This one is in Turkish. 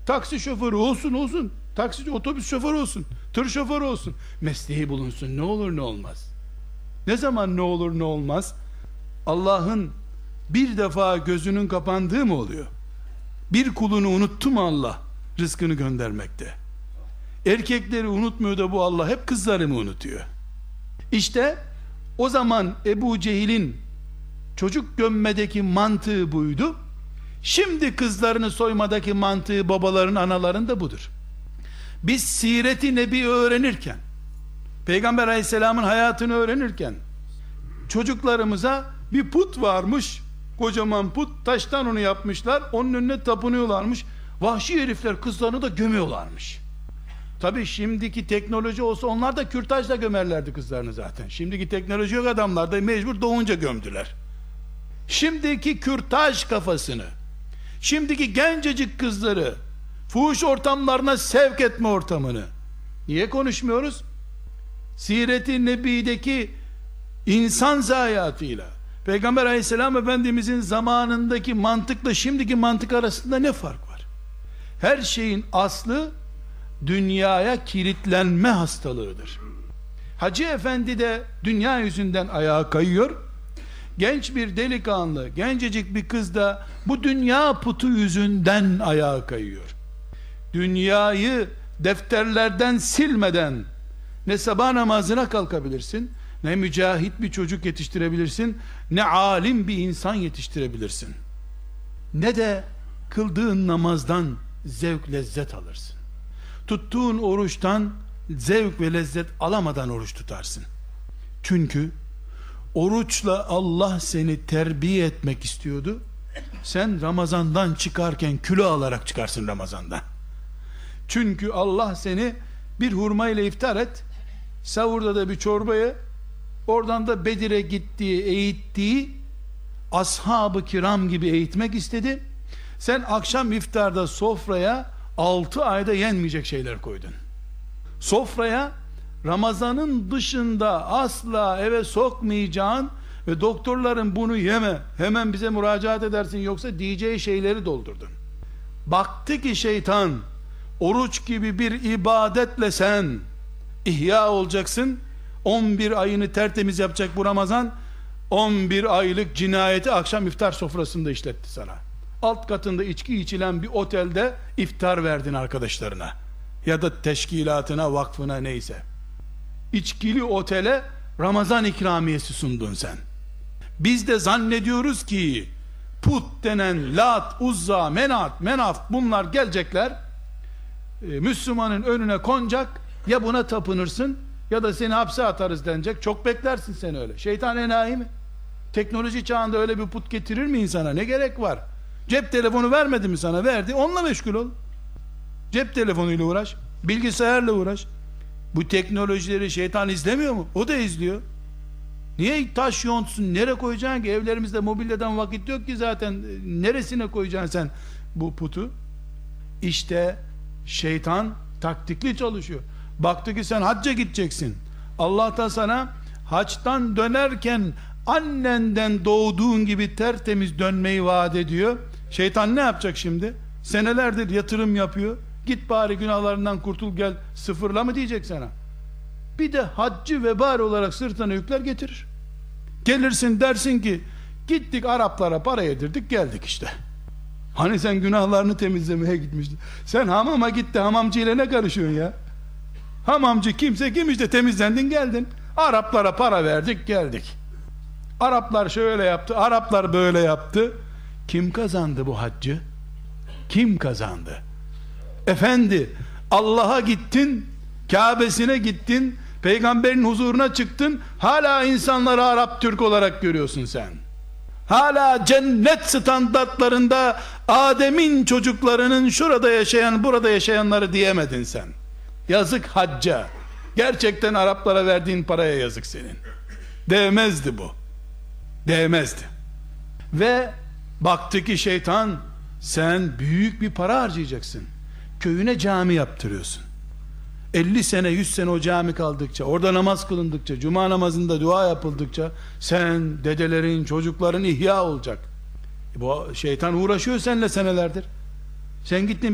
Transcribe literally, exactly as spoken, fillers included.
Taksi şoförü olsun olsun. Taksici, otobüs şoförü olsun. Tır şoförü olsun. Mesleği bulunsun. Ne olur ne olmaz. Ne zaman ne olur ne olmaz? Allah'ın bir defa gözünün kapandığı mı oluyor? Bir kulunu unuttu mu Allah rızkını göndermekte? Erkekleri unutmuyor da bu Allah hep kızları mı unutuyor? İşte o zaman Ebu Cehil'in çocuk gömmedeki mantığı buydu. Şimdi kızlarını soymadaki mantığı babaların, anaların da budur. Biz Siret-i Nebi öğrenirken, Peygamber Aleyhisselam'ın hayatını öğrenirken, çocuklarımıza bir put varmış, kocaman put, taştan onu yapmışlar, onun önüne tapınıyorlarmış. Vahşi herifler kızlarını da gömüyorlarmış. Tabi şimdiki teknoloji olsa onlar da kürtajla gömerlerdi kızlarını zaten. Şimdiki teknoloji yok, adamlar da mecbur doğunca gömdüler. Şimdiki kürtaj kafasını, şimdiki gencecik kızları fuhuş ortamlarına sevk etme ortamını niye konuşmuyoruz? Siret-i Nebi'deki insan zayiatıyla Peygamber Aleyhisselam Efendimizin zamanındaki mantıkla şimdiki mantık arasında ne fark var? Her şeyin aslı dünyaya kilitlenme hastalığıdır. Hacı Efendi de dünya yüzünden ayağa kayıyor. Genç bir delikanlı, gencecik bir kız da bu dünya putu yüzünden ayağa kayıyor. Dünyayı defterlerden silmeden ne sabah namazına kalkabilirsin, ne mücahit bir çocuk yetiştirebilirsin, ne alim bir insan yetiştirebilirsin, ne de kıldığın namazdan zevk lezzet alırsın. Tuttuğun oruçtan zevk ve lezzet alamadan oruç tutarsın. Çünkü oruçla Allah seni terbiye etmek istiyordu. Sen Ramazan'dan çıkarken kilo alarak çıkarsın Ramazan'dan. Çünkü Allah seni bir hurma ile iftar et, sahurda da bir çorbaya, oradan da Bedir'e gittiği, eğittiği ashab-ı kiram gibi eğitmek istedi. Sen akşam iftarda sofraya altı ayda yenmeyecek şeyler koydun. Sofraya Ramazan'ın dışında asla eve sokmayacağın ve doktorların bunu yeme, hemen bize müracaat edersin yoksa diyeceği şeyleri doldurdun. Baktı ki şeytan, oruç gibi bir ibadetle sen ihya olacaksın, on bir ayını tertemiz yapacak bu Ramazan, on bir aylık cinayeti akşam iftar sofrasında işletti sana. Alt katında içki içilen bir otelde iftar verdin arkadaşlarına ya da teşkilatına, vakfına, neyse. İçkili otele Ramazan ikramiyesi sundun sen. Biz de zannediyoruz ki put denen Lat, Uzza, Menat, Menaf bunlar gelecekler, e, Müslümanın önüne konacak, ya buna tapınırsın ya da seni hapse atarız denecek. Çok beklersin sen öyle. Şeytan enayi mi? Teknoloji çağında öyle bir put getirir mi insana? Ne gerek var? Cep telefonu vermedi mi sana? Verdi. Onunla meşgul ol. Cep telefonuyla uğraş. Bilgisayarla uğraş. Bu teknolojileri şeytan izlemiyor mu? O da izliyor. Niye taş yontsun? Nereye koyacaksın ki? Evlerimizde mobilyadan vakit yok ki zaten. Neresine koyacaksın sen bu putu? İşte şeytan taktikli çalışıyor. Baktı ki sen hacca gideceksin. Allah da sana haçtan dönerken annenden doğduğun gibi tertemiz dönmeyi vaat ediyor. Şeytan ne yapacak şimdi? Senelerdir yatırım yapıyor. Git bari günahlarından kurtul gel, sıfırla mı diyecek sana? Bir de haccı vebal olarak sırtına yükler getirir. Gelirsin dersin ki gittik Araplara para yedirdik geldik işte. Hani sen günahlarını temizlemeye gitmiştin. Sen hamama gitti, hamamcıyla ne karışıyorsun ya? Hamamcı kimse kim işte, temizlendin geldin. Araplara para verdik geldik. Araplar şöyle yaptı, Araplar böyle yaptı. Kim kazandı bu haccı? Kim kazandı? Efendi, Allah'a gittin, Kabe'sine gittin, peygamberin huzuruna çıktın, hala insanları Arap Türk olarak görüyorsun sen. Hala cennet standartlarında Adem'in çocuklarının şurada yaşayan, burada yaşayanları diyemedin sen. Yazık hacca. Gerçekten Araplara verdiğin paraya yazık senin. Değmezdi bu. Değmezdi. Ve baktı ki şeytan, sen büyük bir para harcayacaksın. Köyüne cami yaptırıyorsun. elli sene yüz sene o cami kaldıkça, orada namaz kılındıkça, cuma namazında dua yapıldıkça sen, dedelerin, çocukların ihya olacak. Bu şeytan uğraşıyor seninle senelerdir. Sen gittin